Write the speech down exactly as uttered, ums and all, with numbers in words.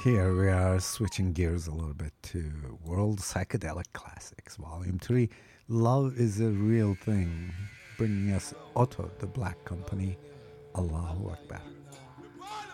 Here we are switching gears a little bit to World Psychedelic Classics, Volume three. Love is a Real Thing, bringing us Otto, the Black Company, Allahu Akbar.